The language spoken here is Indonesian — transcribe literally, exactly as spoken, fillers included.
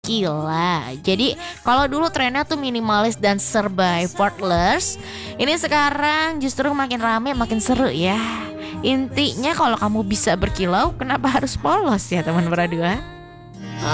berkila. Jadi kalau dulu trennya tuh minimalis dan serba effortless, ini sekarang justru makin rame makin seru ya. Intinya kalau kamu bisa berkilau, kenapa harus polos ya teman berdua?